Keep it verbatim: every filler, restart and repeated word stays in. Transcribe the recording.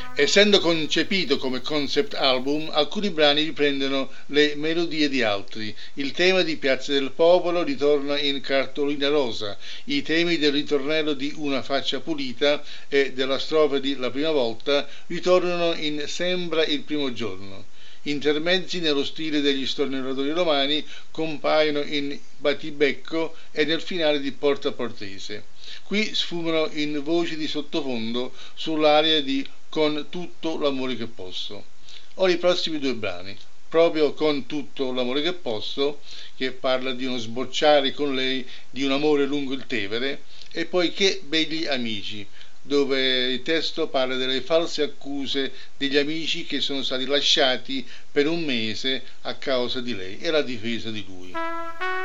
Essendo concepito come concept album, alcuni brani riprendono le melodie di altri. Il tema di Piazza del Popolo ritorna in Cartolina Rosa, i temi del ritornello di Una faccia pulita e della strofa di La prima volta ritornano in Sembra il primo giorno. Intermezzi nello stile degli stornellotori romani compaiono in Battibecco e nel finale di Porta Portese. Qui sfumano in voci di sottofondo sull'aria di Con tutto l'amore che posso. Ora i prossimi due brani, proprio Con tutto l'amore che posso, che parla di uno sbocciare con lei di un amore lungo il Tevere, e poi Che begli amici, dove il testo parla delle false accuse degli amici che sono stati lasciati per un mese a causa di lei e la difesa di lui.